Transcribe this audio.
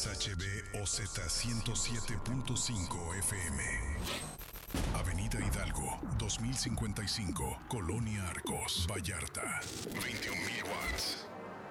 XHBOZ 107.5 FM. Avenida Hidalgo, 2055, Colonia Arcos, Vallarta. 21,000 watts.